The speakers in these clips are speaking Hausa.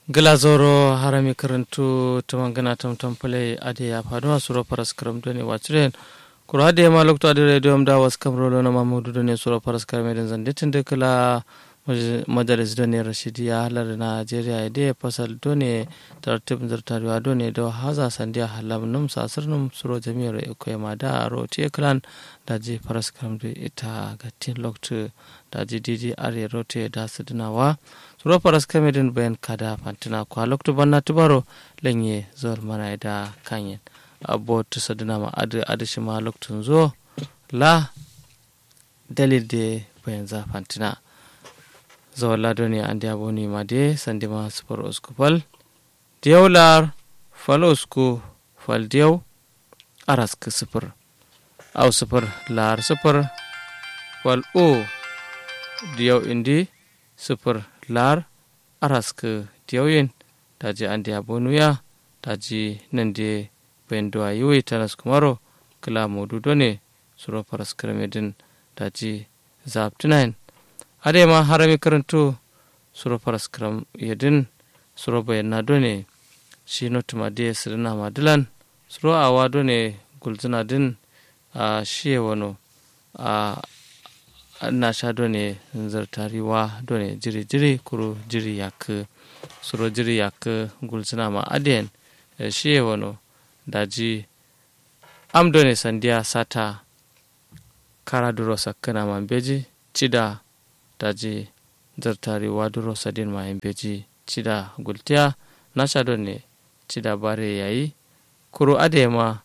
Glazoro harami karantu tumangana tamtampale ade ya faduwa suro paras karamto ne wachren kuro ade ma lokto ade radio amda was kamrolo na mamudu ne suro paras karame zande tinde kala majalis done rashidiya halar Nigeria ide fasal done tartib zartarwa done do haza sandiya halam num sasir num suro jami'ar ekoyama da rote klan daji paras karamto ita gatin lokto daji didi are rote da sidinawa suro paras kamedin bayan kada fantina kwa lokto banna tubaro lenye zor mana da kanyen abo to sadina ma adishi ma lokto zo la dalil de bayan za fantina zo la doni andi aboni ma de sandima super oskopal dewlar falosku fal dew arask super au super lar super fal o dew indi super lar arask dewyin taji andi abonuya taji nande bendo ayi tanas kumaro kala modu done suro paras kramedin taji zaptinain ade ma harami karanto suro paras kram yedin suro bayanna done shi notuma de sirna madilan suro awa done gulzina din a shiye wano a na sha done zartariwa done jiri kuro jiri yak suro jiri yak gulzina ma aden shiye wano daji am done sandiya sata kara duro sakkana ma beji cida daji zartariwa duro sadin ma beji cida gultiya na sha done cida bare yayi kuro ade ma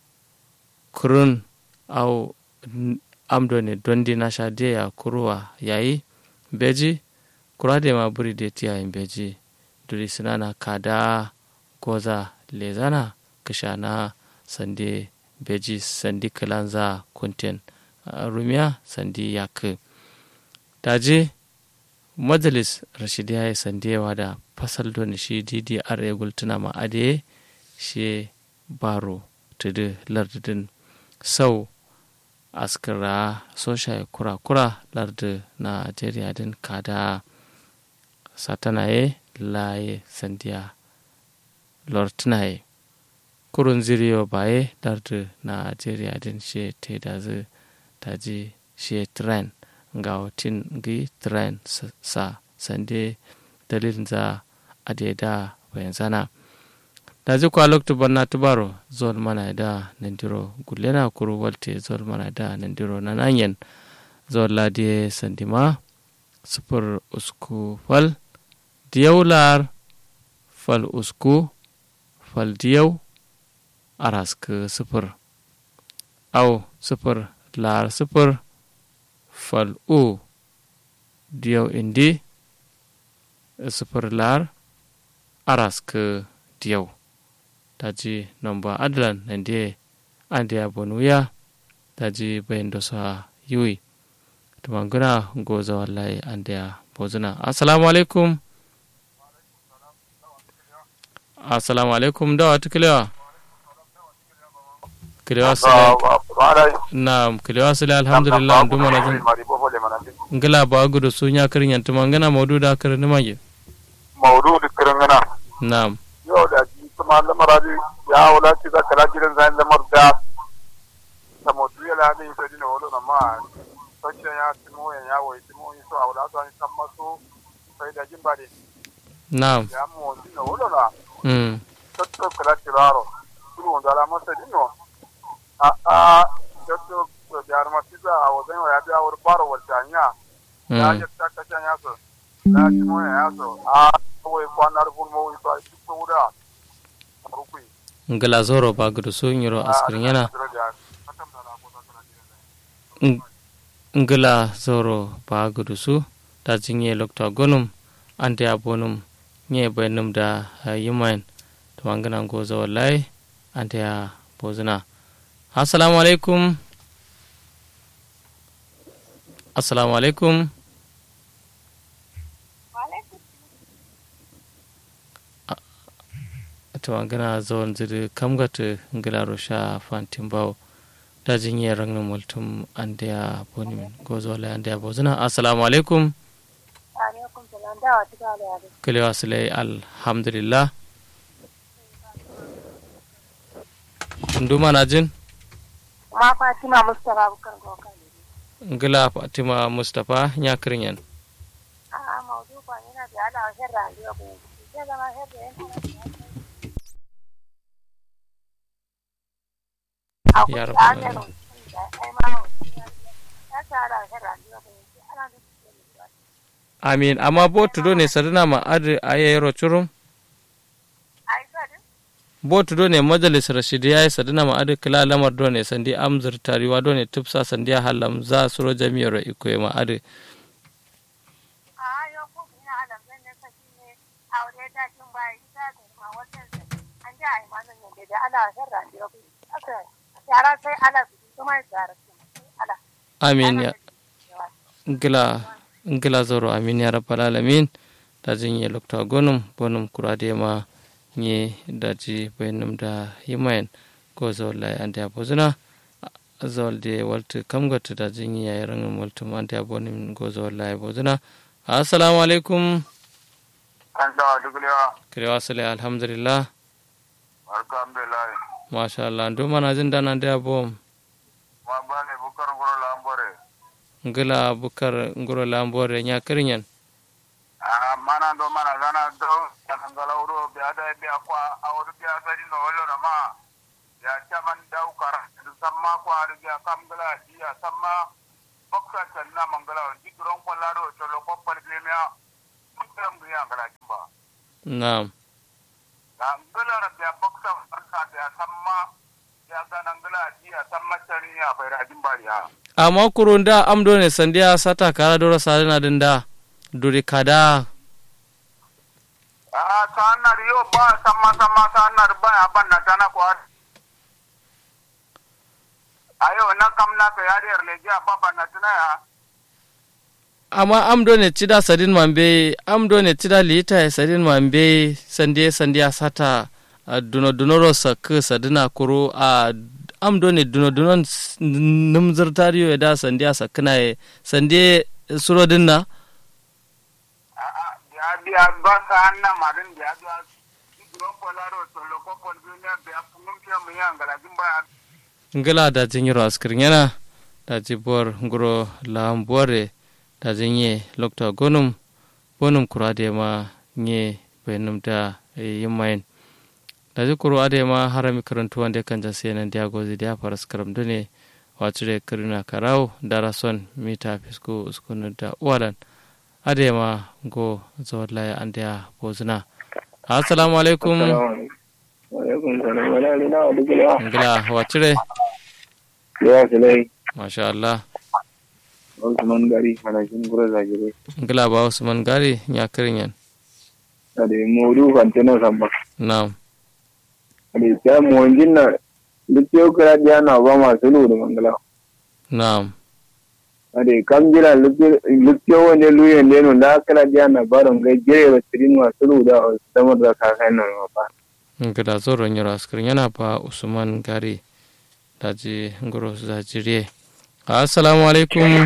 kurun au amdo ne dondi na sha de ya kuruwa yayi beji kurade ma buri de tiya in beji duri sinana kada goza lezana kishana sande beji sandi kalanza kunten rumiya sandi yak daji majalis rashidiya ya sandewa da fasal don shi didi are gultuna ma ade shi baro tudu lardin sau askara sosha kura lardu Nigeria din kada satanaye laye sandiya lortinaye kurun ziriyo baye lardu Nigeria din she tedazu taji she tren ga hotin gi tren sa sande dalilin za adeda bayan sana daji kwa loktu banna tubaro zon mana da nandiro gulena kuru walte zon mana da nandiro nananyen zon ladie sandima super usku fal diyaular fal usku fal diyau arask super au super lar super fal u diyau indi super lar arask diyau taji nomba adlan nande ande abonuya taji bayendo sa yui tumanguna goza wallahi ande bozuna assalamu alaikum da watuklewa kilewa sala naam kilewa sala alhamdulillah nduma na ngala ba gudu sunya kirin tumangana maududa kirin mage maududu kirin ngana naam yo da malam maradi ya wala ci da kala gidan zan da marda samo duya la ne sai dina wala ma sace ya timo ya wai timo so awla to an samma so sai da jin bade na'am ya mo dina wala la to kala tiraro duro da ma sai dino to da arma tiza awdan ya da awar baro waltanya ya ta kacha ya so da timo ya so wai kwanar bun mo so to da ngala zoro ba gudu so nyiro askrin yana ngala zoro ba gudu su da jinye lokta gonum ante abonum nye bayanum da yumain to mangana goza wallahi ante ya bozuna assalamu alaikum to angana zon ziri kamgata ngila rosha fantin bawo da jinye rangin multum andiya boni gozo la andiya bozuna assalamu alaikum alaikum salam kalewa sile alhamdulillah nduma na jin ma Fatima Mustafa Bukar Goka ngila Fatima Mustafa nya kirinyan maudu kwa yana da ala herra ndio ko ya zama herra ya rabbal amin amma botu do ne sadana ma adi ayero churum botu do ne majalisar shidi yayi sadana ma adi kila lamar do ne sandi amzur tariwa do ne tupsa sandi halam za suro jami'ar ikoy ma adi amin ya ngila zoro amin ya rabbal alamin da jinye lokta gonum bonum kurade ma nye daji bayanum da himayen ko zawlai ande abozuna zawlde waltu kamgata da jinye ya rangin waltum ande abonim go zawlai abozuna assalamu alaikum anda duglewa kirewa sale alhamdulillah alhamdulillah masha Allah ndo mana jin dana ande abom ma bane bukar goro lambore ngila bukar ngoro lambore nya kirinyan mana ndo mana zana do ngala uro be ada be akwa awru be asari no wolo na ma ya chaman dau kara samma kwa ru ya kamgala ya samma bokka sanna mangala di gron polaro to lo ko palmea mutam ya ngala kimba na'am ngala rabya bokka farka ya samma ya ganangala ya samma tani ya bayra jimbari ha amma kurunda amdo ne sandiya sata kara dora sadana dinda duri kada sanar yo ba sama sanar ba aban na tana ko ayo na kamna ka yariyar leji baba na tana ya amma amdo ne cida sadin mambe amdo ne cida lita sadin mambe sandiya sata dunoro sak sadina kuro a amdo ne dunon numzar tariyo da sandiya sakna sandiye surodin na dia basa anna marin dia gro polaro to loko polbina be apunum pia miyangala jimba ngala da jinyiro askirnyana da jibor ngoro lambore da jinye lokta gonum bonum kurade ma nye benum da yimain da jikuru ade ma harami karantu wande kanja senan dia gozi dia faras karam dune wacire kirina karau darason mita fisku uskunu da wadan adema go zawallaya andiya bozuna assalamu alaikum ngila wacire ya salai masha Allah Usman gari mana jin gura zagire ngila ba Usman gari nya kirinyan ade modu kantena samba na'am ade ta monjinna litio kara dia na ba ma sulu da mangala na'am ade kamjira litio wani luyen leno da kala dia na baron ga jere wa tirin wa sulu da samar da ka kai nan ba ngila zoro nyoro askirnyana ba Usman gari daji ngoro zajire assalamu alaikum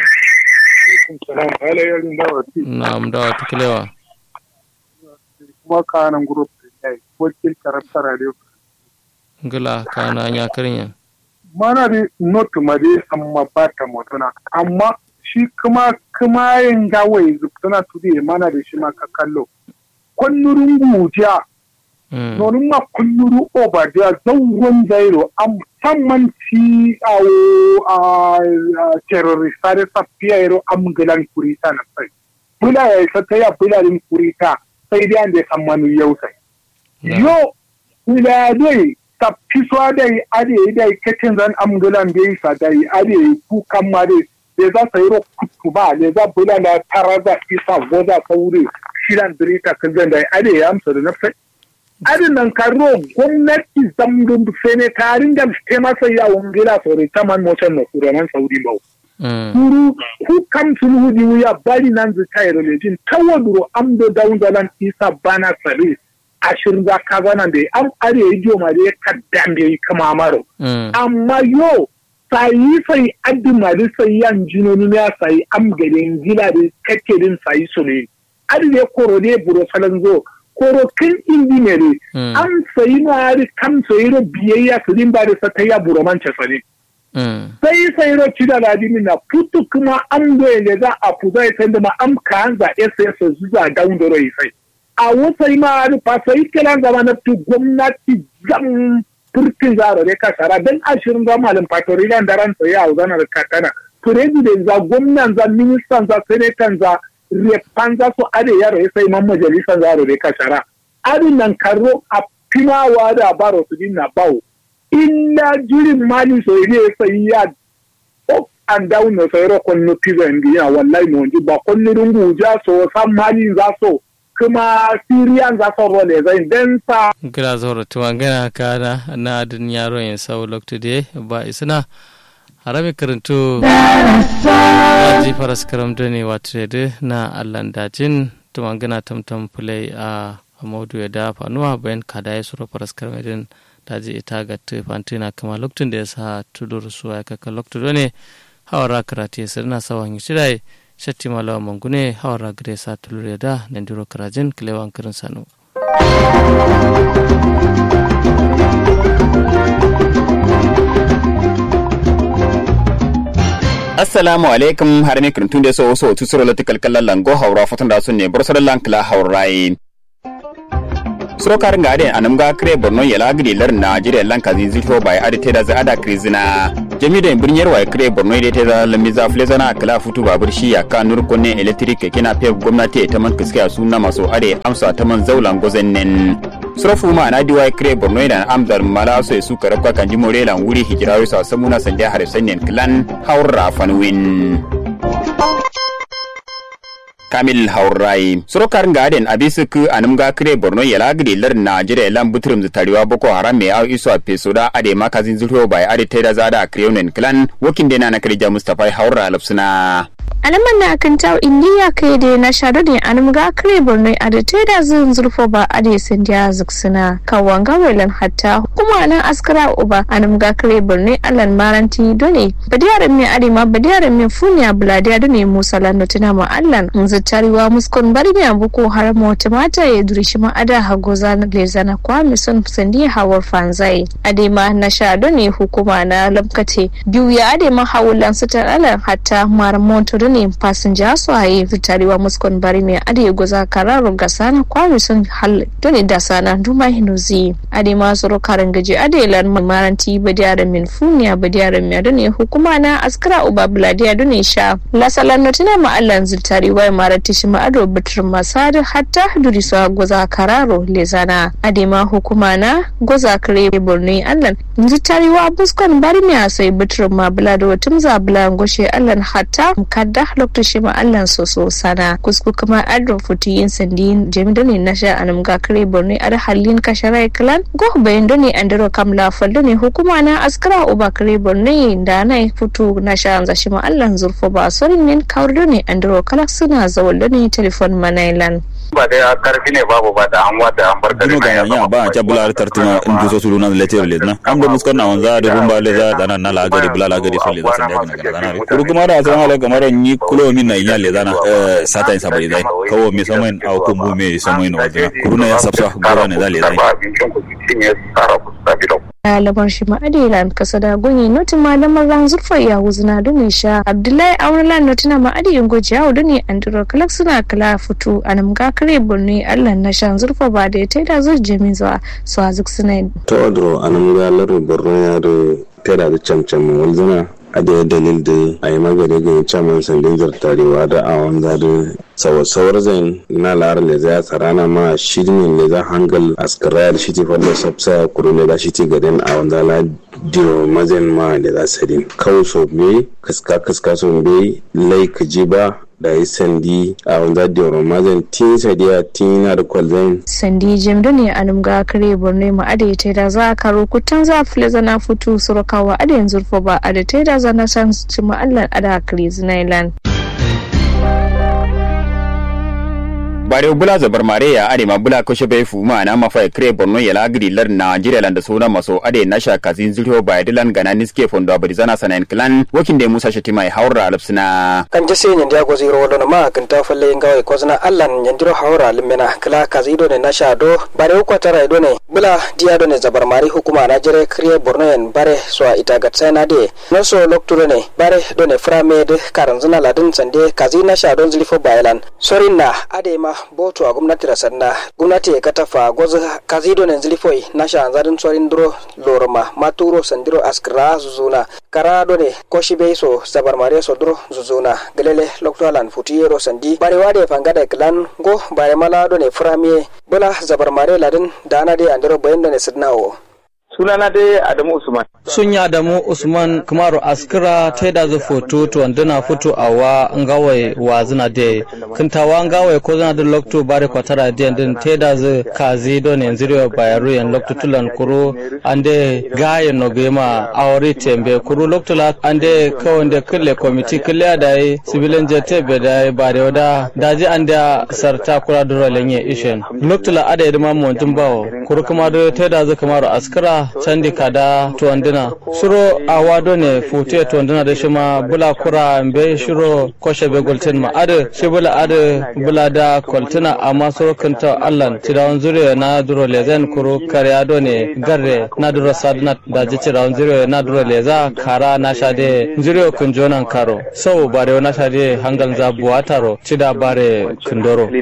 na'am da tukulewa kuma kana group dai wakil karanta radio ngila kana nya kirinyan mana da not made amma bata motuna amma shi kuma yin gawai zubtuna tudi mana da shi maka kallo kullurun guja nonin ma kulluru obadiya zawon zairo am samman ci a terrorista da safiya yaro am galan kurita na sai bula ya isa ta ya bularin kurita sai dai an da sammanu yau sai yo ila dai tafi so dai ade dai kacin zan am galan bai sa dai ade ku kan ma dai da za sai ro kutu ba da za bula da taraza isa goza saure shiran dirita kan zan dai ade ya amsa da nafsai adin nan karo gwamnati zambun fene karin da ke masa yawon gila sore taman motar na kuranan saudi bau kuru ku kam sun hudu ya bari nan zai kai relejin tawaduro am do down dalan isa bana sare ashirin za ka zana da am are yi joma da ya kaddam da yi kama maro amma yo sai adin mari sai yan jinoni ya sai am gaden gila da kake din sai sole ne koro ne buro salanzo koro kin indinere an sai ma kan sai ro biyayya su din ba da sataya buro man cefane sai ro cida da dimi na putu kuma an doye ne za a fuza ya sanda ma am kan za SS zuwa down da rai sai a wasai ma fa sai kiran zama na tu gwamnati zan turkin zaro ne ka shara dan 20 ga malam fatorilan daran sai ya uzana da katana president za gwamnan za ministan za senator za repan za su ade yaro sai man majalisan zaro ne ka shara adin nan karo a finawa da baro su din na bawo illa jirin mali so ne sai ya up and down no sai ro konno pizan ya wallahi mo ndi ba konno rungu ja so san mali za so kuma Syrian za su role zai dan sa gira zoro tuwangana kana na adin yaro yin sau loktude ba isna harami karanto waji faras karamdo ne wato na allandajin tuwangana tamtam play a maudu ya da fanuwa bayan kada ya suro faras karamedin daji ita ga fantina kama loktun da ya sa tudur su ya kaka loktudo ne hawara karate sirna sawan shirai shatti malawa mangune hawara gare sa tulure da nandiro karajin kilewan kirin sanu assalamu alaikum har ne kirtun da so tusuro latikal kallan lango haura fatan da sun ne bursar lankla haurai surokar ngade anamga kre borno yala gidi lar Najeriya lanka zito bai adite da ada krizina jami'da birniyar wa kre borno ide ta lamiza flezana kala futu babur shi ya kanur konne electric kina pe gwamnati ta man kiskiya suna maso ade amsa ta man zaulan gozennen surafu ma na diwa kre borno ida amdar mala so su karabka kanji morelan wuri hijirawi sa samuna sande har sannen clan haura fanwin Kamil Haurai surokar ngaden abisuku anumga kre borno yala gidi lar Najeriya lan butrum zitariwa boko haram me au iso pesoda ade makazin zulho bai ade teda zada kreunen clan wokin dena na krija Mustafa Haura lafsuna alaman na kan tawo indiya kai da na shado ne anumga kre borno ade teda zun zulfo ba ade sindiya zuksuna kawanga welan hatta kuma nan askara uba anumga kre borno alan maranti done badiyar me ade ma badiyar me funya buladiya done musalan notuna ma allan tariwa muskon bari ne buko har mota mata ya durishi ma ada hagoza na lezana kwa mison sandi hawar fanzai adema na shado ne hukuma na lamkate biyu ya adema hawulan su taralan hatta marmonto ne passenger su haye tariwa muskon bari ne ade goza kararo gasana kwa mison hal dole da sana duma hinuzi adema suru karan gaji adelan maranti badiyar min funya badiyar mi ne hukuma na askara uba buladiya dole sha lasalan notina ma allan ziltariwa maratishi ma'ado bitir masar hatta durisa goza kararo lezana adema hukuma na goza kare borno allan zitariwa buskon barmiya sai bitir ma bulado tumza bulan goshe allan hatta kadda lokaci ma allan soso sana kusku kuma adro futi yin sandi jami'doni nasha anamga kare borno ar halin kasharai klan go bayan doni andaro kamla faldoni hukuma na askara uba kare borno da na futu nasha zashi ma allan zurfo ba sorin nin kawrdoni andaro kala suna zawallo ne telefon manailan ba da karfi ne babu ba da an wata an barka da ya ba ta bular tartuna in duso su luna letter le na am da muskar na wanza da rumba le za dana na la gari bulala gari so le za sanda ga dana kuru kuma da san hala kamar ni kulo min na iya le dana sata in sabari dai kawo mi samoin au kumbu me samoin wajen kuru na ya sabsa gora ne da le dai labar shi ma'adilan kasa da gunyi notin malamar ran zurfa ya wuzna da sha abdullahi aurelan notina ma'adiyin goji yawo da ne an duro kalak suna kala fito a namga kare burni allah na shan zurfa ba da ya taida zuwa jami zuwa su hazik suna ta wadro a namga larin burni ya da taida da camcam wanzana a da dalil da a yi magani ga caman sandin zartarewa da a wanza da sawar zai na lar le za tsarana ma shirin le za hangal askarayar shiti fallo sabsa kuru le za shiti gaden a wanda la dio mazen ma le za sadin kauso me kaska so be lai kajiba da yi sandi a wanda dio mazen tin sadiya tin na da kwalzan sandi jimdo ne anumga kare borne ma ade te da za ka rukutan za fleza na futu surakawa ade yanzu ba ade te da za na san ci ma Allah ada kare zinailan bare bula zabar mare ya ade ma bula ko shebe fu ma na mafa kre borno ya lagri lar Nigeria landa sona maso ade na sha kazin zuro ba dilan gana niske fondo abrizana sanan clan wakin de Musa Shatima ya haura alapsina kan jase nyandia go ziro wodo ma kan ta falle ngawe ko zana allan nyandiro haura limena kala kazido ne na sha do bare ko tara do ne bula dia do ne zabar mare hukuma na jere kre borno en bare so ita gatsana de no so lokto ne bare do ne frame de karanzana ladin sande kazina sha don zilfo bailan sorinna ade ma boto a gwamnati rasanna gwamnati ka tafa gozo kazido ne zilfoi na sha zarin sorin duro lorma maturo sandiro askra zuzuna karado ne koshibe so zabar mare so duro zuzuna galele loktolan futiyero sandi bare wade fangada klan go bare malado ne frame bula zabar mare ladin dana de andiro bayanda ne sidnawo sunana dai Adamu Usman. Sun ya Adamu Usman Kumaru Askira ta da zu foto to andana foto awa ngawai wazina de kintawa ngawai ko zana da lokto bare kwatara de din ta da zu kazi don yanzu bayaru yan lokto tulan kuro ande gaye no gema awri tembe kuro lokto la ande kawande kulle committee kulle da civilian jete be da bare wada daji ande sarta kura duro lenye ishen lokto la ada ma montin bawo kuro kuma da ta da zu Kumaru Askira sandi kada to andina shiro awado ne fute to andina da shima bula kura mbe shiro koshe be golten ma ade shibula ade bula da koltuna amma soro kanta allan tirawon zure na duro lezen kuru karyado ne garre na duro sadna da ji tirawon zure na duro leza kara na shade zure kun jonan karo sau bare na shade hangal zabuwa taro tida bare kundoro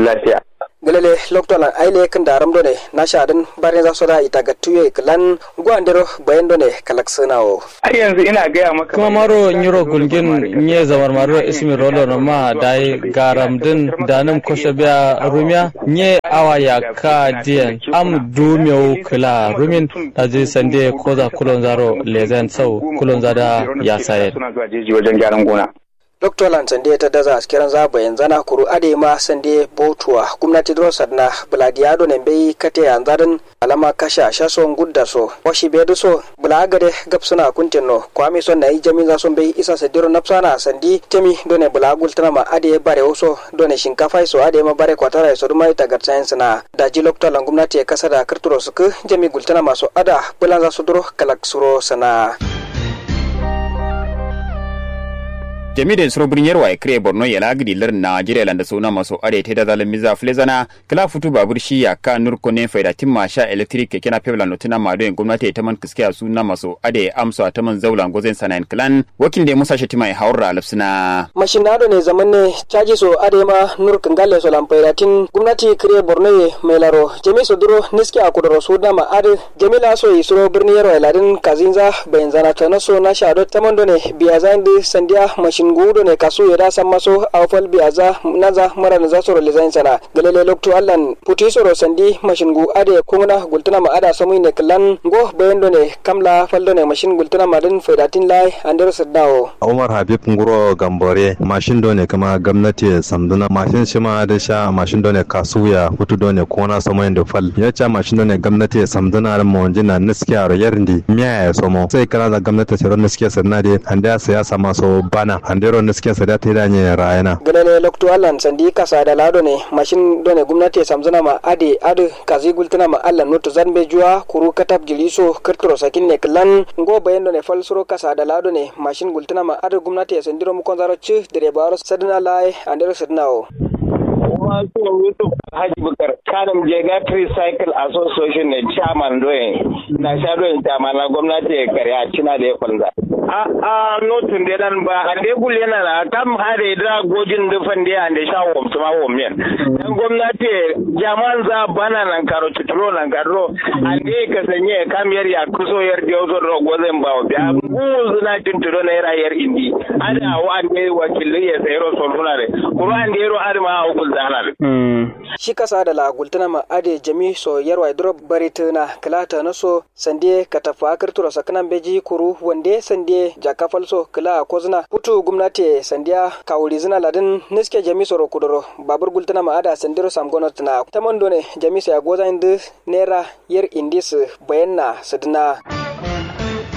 galele loktolan aile kan daram do ne na shadan bare za soda ita ga tuye klan gwandero bayando ne kalaksunawo ai yanzu ina ga maka kuma maro nyuro gulgin nye zamar maro ismi rolo no ma dai garam din danum koshabiya rumya nye awaya ka dien am dumyo kala rumin taje sande koza kulon zaro lezen sau kulon zada ya saye suna zuwa jeji wajen gyaran gona Dr. Lansande ta daza askiran zaba yanzu na kuru adema sande botuwa gwamnati drosar na buladiado ne bai kate yanzarin alama kasha shason gudda so washi bedu so bulagade gapsuna kuntino kwami son nayi jami za son bai isa sadiro napsana sandi temi done bulagul tana ade bare oso done shinkafa so ade ma bare kwatara so duma ita gar science na daji Dr. Lan gwamnati ya kasa da karturo su ku jami gultana maso ada bulan za su duro kalak suro sana jami'in surobin yarwa ya kire borno ya lagidi lar Nigeria landa suna maso are ta da zalimiza flezana kala futu babur shi ya ka nurko ne faida timma sha electric ke kina pebla notuna mado en gwamnati ta man kiskiya suna maso ade amso ta man zaulan gozen sanan clan wakil da Musa Shatima ya haura alafsina mashinado ne zaman ne caji so ade ma nurkin galle so lamfaida tin gwamnati kire borno mai laro jami so duro niski a kudoro su da ma ade jamila so yi suro birni yarwa ladin kazinza bayan zana ta naso na shado ta mando ne biya zan di sandiya mashin ngudo ne kaso yada san maso awfal biaza naza mara naza soro lezain sana galele lokto allan puti soro sandi mashingu ade kungna gultuna ma ada samu ne klan go bayendo ne kamla faldo ne mashin gultuna ma din faidatin lai andero saddawo Umar Habib nguro gambore mashin do ne kama gwamnati samduna mashin shi ma da sha mashin do ne kasuya hutu do ne kona samu da fal ya cha mashin do ne gwamnati samduna da monjina niskiya yarndi miya ya somo sai kana da gwamnati sero niskiya sanna de anda siyasa maso bana andero niskiya sada ta danye rayana galele lokto allan sandi kasa da lado ne mashin do ne gwamnati samduna ma ade kazi gultuna ma allan noto zanbe juwa kuru katab jiliso kirtoro sakin ne klan go bayendo ne fal suro kasa da lado ne mashin gultuna ma ade gwamnati ya sandiro mu konzaro ci direbaro sadna lai andero sadnawo wato Yusuf Haji Bukar Kanam Jega Tricycle Association ne chairman doye na shadoyin chairman na gwamnati ya karya cina da ya kwanza a notin da dan ba ande gul yana na kam hade da gojin dufan da ande sha womtu ma women dan gwamnati jaman za bana nan karo tuturo nan karo ande ka sanye kamiyar ya kuso yar da yozo ro gozen ba biya guzu na tunturo na yar indi ada wa ande wakilin ya sayro soluna ne kuma ande ro arma hukul dana shi kasa da lagultuna ma ade jami so yarwa drop barituna kalata naso sande katafa kirtura sakanan beji kuru wande sande jakafal so kala kozna putu gumnati sandiya kawuri zina ladin niske jami so rokudoro babur gultuna ma ada sandiro samgonotna tamondo ne jami so ya goza indu nera yer indis bayanna sadna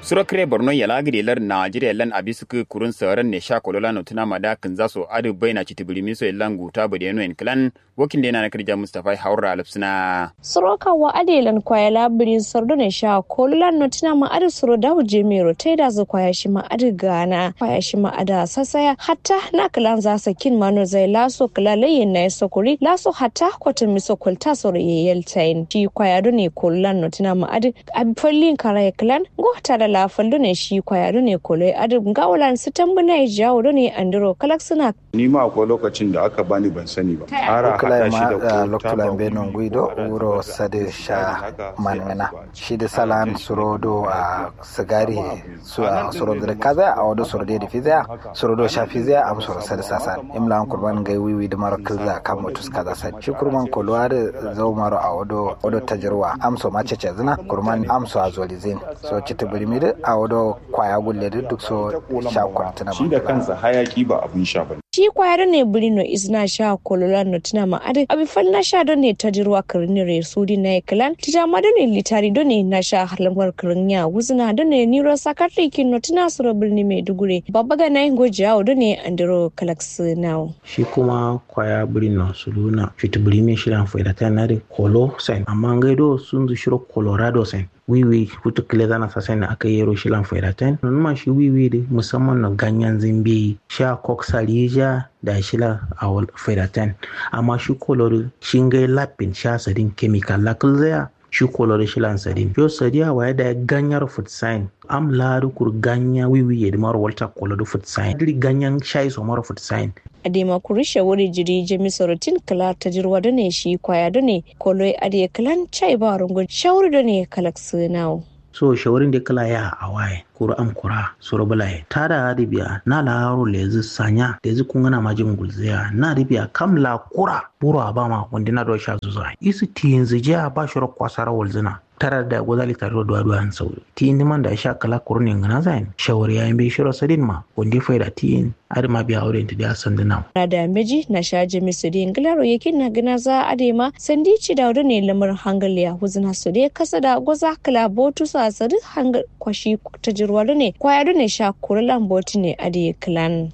suro kre borno yala gidilar Najeriya lan abisuku kurun sauran ne sha kolola no tuna mada kan zaso adu baina chitibirimi so lan guta bade no en clan wakin de na kirja Mustafa Haura Alfsina suro ka wa adelan kwaya labirin sardo ne sha kolola no tuna ma adu suro dawo jemiro teda zu kwaya shi ma adu gana kwaya shi ma ada sasaya hatta na klan za sakin mano zai laso kala layin na sokuri laso hatta kwata miso kulta soro yeltain shi kwaya do ne kolola no tuna ma adu abfallin kara clan go tara la fallo ne shi kwaya do ne koloi adu gawalan su tambuna jawo do ne andro kalaksuna ni ma akwai lokacin da aka bani ban sani ba ara hada shi da lokacin benon guido wuro sade sha manana shi da salan surodo a sigari su a surodo kaza a wado surode da fiza surodo sha fiza am suro sade sasan imla an kurban gai wiwi da maro kilza kam motus kaza sa shi kurman kolwa da zo maro a wado tajirwa amso ma cece zina kurman amso a zolizin so cita birimi da a wado kwaya gulle da duk so sha kwantana shi da kansa hayaki ba abun sha ba shi kwaya ne birino isna sha kolola no tuna ma ade abi falna sha do ne tajirwa karnire sudi na klan tijama do ne litari do ne na sha halamar karnya wuzna do ne niro sakatri kin no tuna suro birni mai dugure babbaga na gojiya do ne andro kalax now shi kuma kwaya birino suluna fitibirimi shi lan faida ta na de kolo sen amma ngaido sun zu shiro colorado sen wiwi kutu kile zana sasa na aka yero shi lan fairaten numa shi wiwi de musamman na ganyen zimbi sha koksalija da shi la a fairaten amma shi kolori shi ngai lapin sha sadin chemical lakul zaya shi kolori shi lan sadin yo sadiya waya da ganyar food sign am ladu kur ganya wiwi ya dimar walta kolori food sign dili ganyan shai so mara food sign adema kurisha wuri jiri jami sorotin kala ta jirwa da ne shi kwaya da ne koloi adiye kalan chai ba rungun shawuri da ne kalaksu nawo so shawarin da kala ya a waye kura am kura soro balaye tada ribiya na laro lezi sanya lezi kungana majin gulziya na ribiya kam la kura buru abama wanda na do sha zuza isi tinzi ja ba shoro kwasara walzina tara da gozali tare da duwan sauri tin man da sha kala kurnin gana zain shawari ya bai shiro sadin ma wanda faida tin har ma biya aure da sanduna da meji na sha jami sudin glaro yake na gana za adema sandici da wado ne lamar hangaliya huzuna su da kasa da goza kala botu sa sadi hangal kwashi ta jirwa ne kwaya ne sha kurulan botu ne ade clan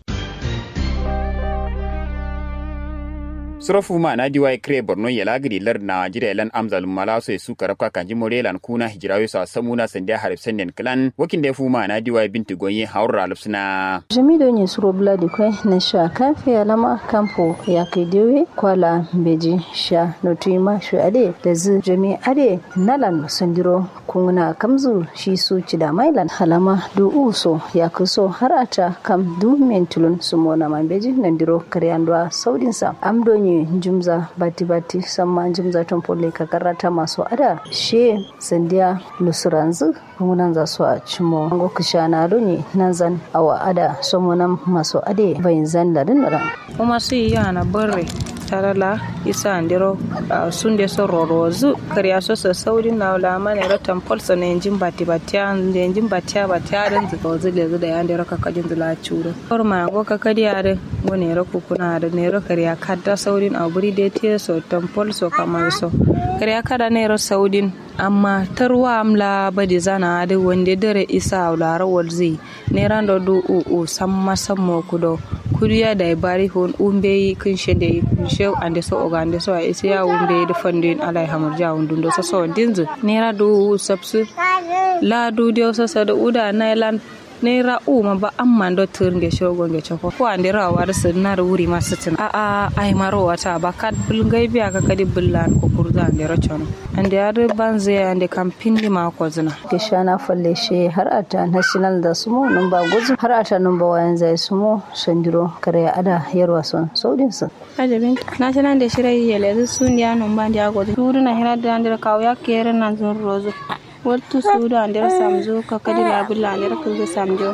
surafu ma na diwai kre borno yala gidilar Najeriya lan amzal malaso su karabka kanji morelan kuna hijirawe sa samuna sandiya harif senden clan wakin da fu ma na diwai binti gonye haura lufsina jamido ne suro bladi kai na sha kafe alama kampo ya kidewe kwala beji sha notuima shu ade da zu jami ade nalan sandiro kuna kamzu shi su ci da mailan halama du uso ya kuso har ata kam du mentulun sumona mambeji nandiro karyandwa saudinsa amdonye jumza bati samma jumza tompole kakarata maso ada she sandiya lusuranzu kungunan za su a cimo ngo kishana doni nanzan awa ada somonan maso ade bayin zan ladin ran kuma su yana barre tarala isa andiro sunde so rorozu kariya so saudin na la mane rotan polso ne njin bati njin batia dan zuwa zile da yande roka kajin zula churo forma go kakadi ade ngone roku kuna da ne kariya kadda saudin a buri de tie so tan polso kamar so kariya kada ne ro saudin amma tarwa amla badi zana da wanda dare isa aulara walzi ne rando du samma sammo kudo kuriya da bari hon umbe kin shede shew ande so ogande so isi ya umbe de fandin alai hamur ja undundo so dinzu ne rado sabsu la du dio so da uda nailan nera uma ba amma do turnge shogo nge choko ko ande rawa da sunna da wuri masu tin ai maro wata ba kad bulngai biya ka kadi bullan ko kurda ande rochono ande ade banze ande kampindi ma ko zina kishana falle she har ata national da sumo numba gozu har ata numba wayan zai sumo sandiro kare ada yarwa son saudin su ajabin national da shirai yele sundiya numba ndi agozu turuna hira da ande kawya kere nan zon rozo wattu suuda nder samjo ka kadi labilla nder kulde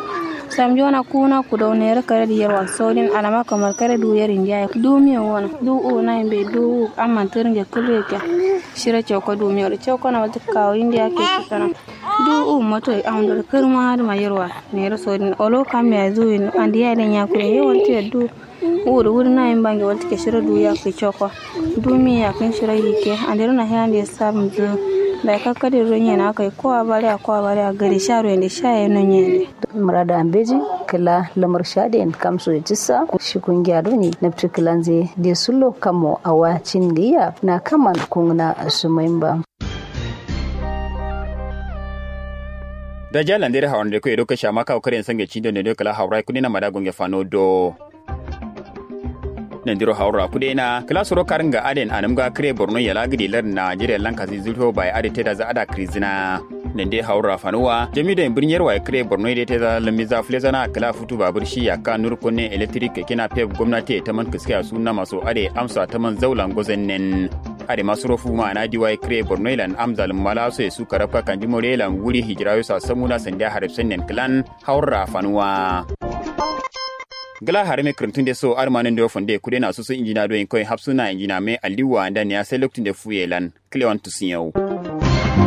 samjo na kuna kudo ne kare di yarwa sodin alama kamar kare du yarin ya du mi wona du o na be du amma ternge kuleke shira choko du mi ore choko na wata kawo india ke kana du moto amdo kirma da mayarwa ne raso olo kam ya zo andi ya den ya ku ne wanti du wuri na yin bangi wanti ke shira du ya ke choko du mi ya kan shira yike andi na hande sam zo da kakkade ronya na kai ko a gari sharo yanda shaye non yende murada ambeji kala lamar shaden kamso jissa shi kungiya doni na ptikilanze de sullo kamo awacin liya na kaman kungna sumaimba da jalan dere hawan de ko edo ka shama ka karen sange cindo ne kala hawrai kuni na madagon ge fano do nandiro hawra kudena kala soro karanga aden anamga kre borno yala gidi lar Nigeria lanka zizulho bai ade teda za ada krizina nende hawra fanuwa jamido en birnyer wa kre borno de teda lamiza flezana kala futu babur shi ya ka nur kunne electric kina pep gwamnati ta man kiskiya sunna maso ade amsa ta man zaulan gozennen ade masrofu ma na diwa kre borno ilan amzal malaso su karafka kanji morelan wuri hijrayo sa samuna sanda harifsen nen klan hawra fanuwa gala harame krantun de so armanen de fonde kudena susu injina do en koy hapsuna injina me aliwa ndani ya select de fuyelan cleon tusiyo